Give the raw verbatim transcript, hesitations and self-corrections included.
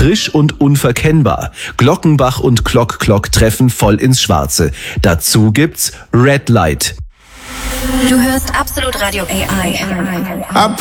frisch und unverkennbar. Glockenbach und Clock Clock treffen voll ins Schwarze. Dazu gibt's Red Light. Du hörst Absolut Radio A I.